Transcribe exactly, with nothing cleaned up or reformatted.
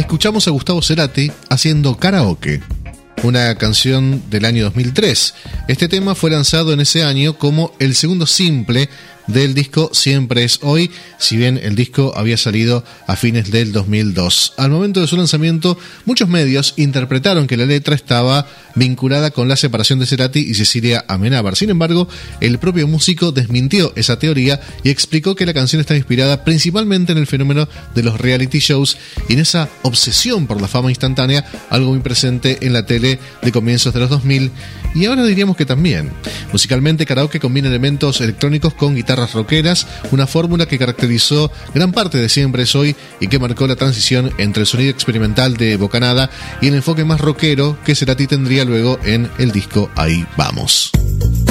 escuchamos a Gustavo Cerati haciendo Karaoke, una canción del año dos mil tres. Este tema fue lanzado en ese año como el segundo simple del disco Siempre es Hoy, si bien el disco había salido a fines del dos mil dos. Al momento de su lanzamiento, muchos medios interpretaron que la letra estaba vinculada con la separación de Cerati y Cecilia Amenábar. Sin embargo, el propio músico desmintió esa teoría y explicó que la canción está inspirada principalmente en el fenómeno de los reality shows y en esa obsesión por la fama instantánea, algo muy presente en la tele de comienzos de los dos mil, y ahora diríamos que también. Musicalmente, Karaoke combina elementos electrónicos con guitarras rockeras, una fórmula que caracterizó gran parte de Siempre es Hoy y que marcó la transición entre el sonido experimental de Bocanada y el enfoque más rockero que Cerati tendría luego en el disco Ahí Vamos.